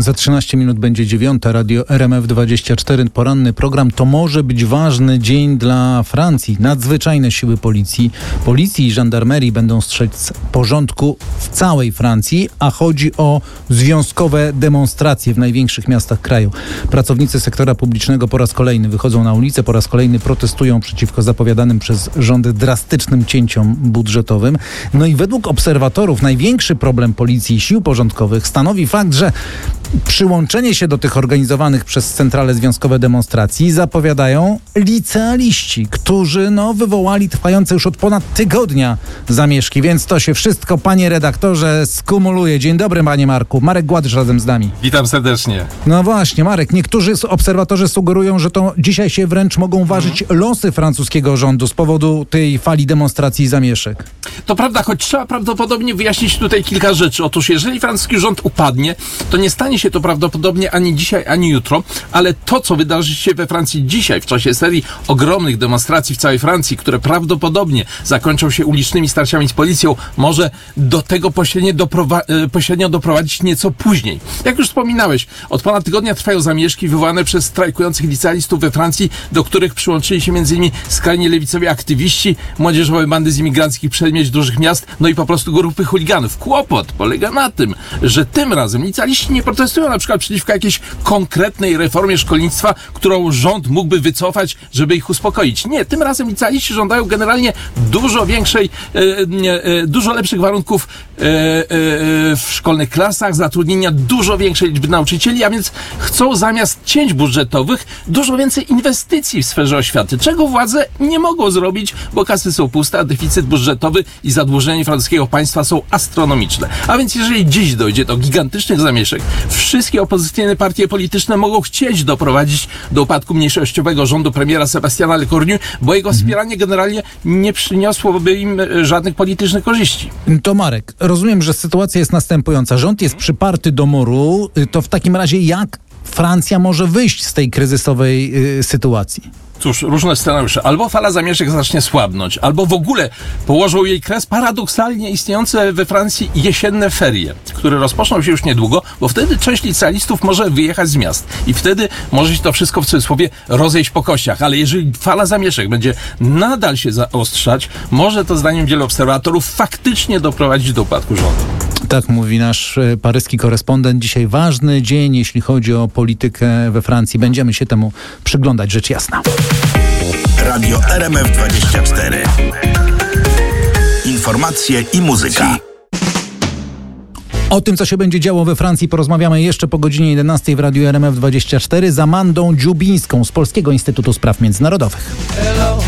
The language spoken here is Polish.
Za 13 minut będzie 9. Radio RMF24. Poranny program. To może być ważny dzień dla Francji. Nadzwyczajne siły policji i żandarmerii będą strzec porządku w całej Francji, a chodzi o związkowe demonstracje w największych miastach kraju. Pracownicy sektora publicznego po raz kolejny wychodzą na ulicę, po raz kolejny protestują przeciwko zapowiadanym przez rządy drastycznym cięciom budżetowym. No i według obserwatorów największy problem policji i sił porządkowych stanowi fakt, że przyłączenie się do tych organizowanych przez centrale związkowe demonstracji zapowiadają licealiści, którzy wywołali trwające już od ponad tygodnia zamieszki, więc to się wszystko, panie redaktorze, skumuluje. Dzień dobry, panie Marku. Marek Gładysz razem z nami. Witam serdecznie. No właśnie, Marek, niektórzy obserwatorzy sugerują, że to dzisiaj się wręcz mogą ważyć losy francuskiego rządu z powodu tej fali demonstracji i zamieszek. To prawda, choć trzeba prawdopodobnie wyjaśnić tutaj kilka rzeczy. Otóż jeżeli francuski rząd upadnie, to nie stanie się to prawdopodobnie ani dzisiaj, ani jutro, ale to, co wydarzy się we Francji dzisiaj, w czasie serii ogromnych demonstracji w całej Francji, które prawdopodobnie zakończą się ulicznymi starciami z policją, może do tego pośrednio doprowadzić nieco później. Jak już wspominałeś, od ponad tygodnia trwają zamieszki wywołane przez strajkujących licealistów we Francji, do których przyłączyli się m.in. skrajnie lewicowi aktywiści, młodzieżowe bandy z imigranckich przedmieść dużych miast, no i po prostu grupy chuliganów. Kłopot polega na tym, że tym razem licealiści nie protestują na przykład przeciwko jakiejś konkretnej reformie szkolnictwa, którą rząd mógłby wycofać, żeby ich uspokoić. Nie, tym razem licealiści żądają generalnie dużo lepszych warunków w szkolnych klasach, zatrudnienia dużo większej liczby nauczycieli, a więc chcą zamiast cięć budżetowych dużo więcej inwestycji w sferze oświaty, czego władze nie mogą zrobić, bo kasy są puste, a deficyt budżetowy i zadłużenie francuskiego państwa są astronomiczne. A więc jeżeli dziś dojdzie do gigantycznych zamieszek, wszystkie opozycyjne partie polityczne mogą chcieć doprowadzić do upadku mniejszościowego rządu premiera Sebastiana Lecornu, bo jego wspieranie generalnie nie przyniosłoby im żadnych politycznych korzyści. To Marek, rozumiem, że sytuacja jest następująca. Rząd jest przyparty do muru. To w takim razie jak Francja może wyjść z tej kryzysowej sytuacji? Cóż, różne scenariusze. Albo fala zamieszek zacznie słabnąć, albo w ogóle położą jej kres paradoksalnie istniejące we Francji jesienne ferie, które rozpoczną się już niedługo, bo wtedy część licealistów może wyjechać z miast i wtedy może się to wszystko w cudzysłowie rozejść po kościach. Ale jeżeli fala zamieszek będzie nadal się zaostrzać, może to zdaniem wielu obserwatorów faktycznie doprowadzić do upadku rządu. Tak mówi nasz paryski korespondent. Dzisiaj ważny dzień, jeśli chodzi o politykę we Francji. Będziemy się temu przyglądać, rzecz jasna. Radio RMF24. Informacje i muzyka. O tym, co się będzie działo we Francji, porozmawiamy jeszcze po godzinie 11 w Radiu RMF24 z Amandą Dziubińską z Polskiego Instytutu Spraw Międzynarodowych.